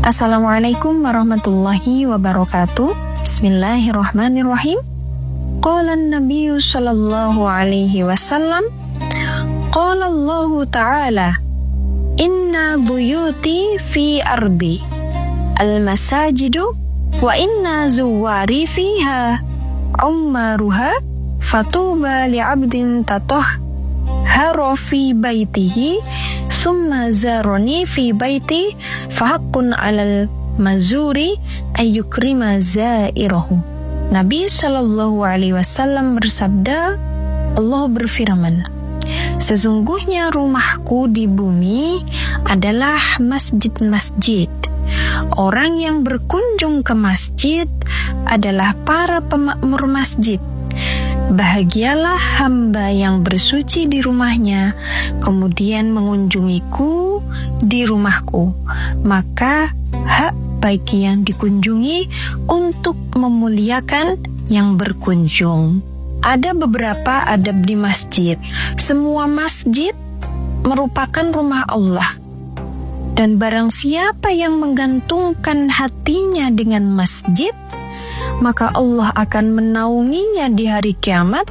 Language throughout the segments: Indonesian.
Assalamualaikum warahmatullahi wabarakatuh. Bismillahirrahmanirrahim. Qala an-nabiyyu sallallahu alaihi wasallam, qala Allah ta'ala, inna buyuti fi ardi al-masajidu wa inna zuwari fiha ummaruha fatuba li'abdin tatahhara fi baitihi summa zaroni fi baiti fahaqqun 'alal mazuri ayyukrima zairahu. Nabi Shallallahu alaihi wasallam bersabda, Allah berfirman, sesungguhnya rumahku di bumi adalah masjid-masjid. Orang yang berkunjung ke masjid adalah para pemakmur masjid. Bahagialah hamba yang bersuci di rumahnya, kemudian mengunjungiku di rumahku. Maka hak bagi yang dikunjungi untuk memuliakan yang berkunjung. Ada beberapa adab di masjid. Semua masjid merupakan rumah Allah. Dan barang siapa yang menggantungkan hatinya dengan masjid, maka Allah akan menaunginya di hari kiamat,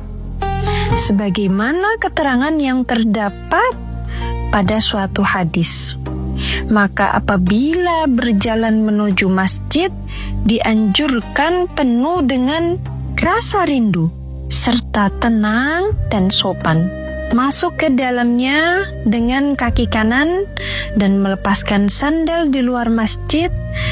sebagaimana keterangan yang terdapat pada suatu hadis. Maka apabila berjalan menuju masjid, dianjurkan penuh dengan rasa rindu, serta tenang dan sopan. Masuk ke dalamnya dengan kaki kanan dan melepaskan sandal di luar masjid,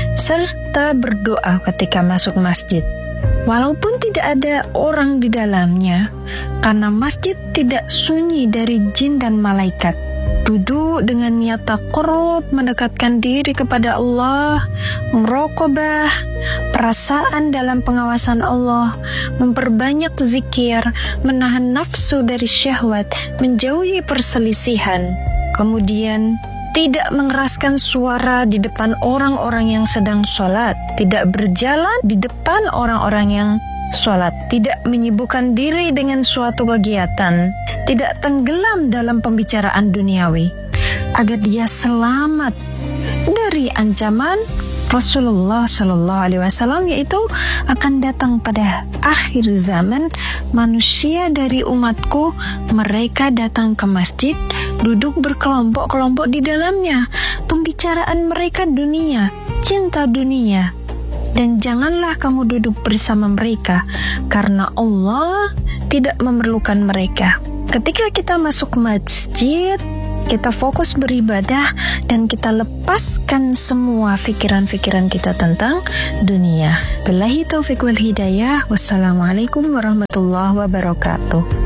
serta berdoa ketika masuk masjid. Walaupun tidak ada orang di dalamnya, karena masjid tidak sunyi dari jin dan malaikat. Duduk dengan niat taqarrub, mendekatkan diri kepada Allah, muraqabah, perasaan dalam pengawasan Allah, memperbanyak zikir, menahan nafsu dari syahwat, menjauhi perselisihan. Kemudian tidak mengeraskan suara di depan orang-orang yang sedang sholat, tidak berjalan di depan orang-orang yang sholat, tidak menyibukkan diri dengan suatu kegiatan, tidak tenggelam dalam pembicaraan duniawi, agar dia selamat dari ancaman Rasulullah Shallallahu Alaihi Wasallam, yaitu akan datang pada akhir zaman manusia dari umatku, mereka datang ke masjid, duduk berkelompok-kelompok di dalamnya, pembicaraan mereka dunia, cinta dunia. Dan janganlah kamu duduk bersama mereka, karena Allah tidak memerlukan mereka. Ketika kita masuk masjid, kita fokus beribadah dan kita lepaskan semua pikiran-pikiran kita tentang dunia. Billahi taufiq wal hidayah. Wassalamualaikum warahmatullahi wabarakatuh.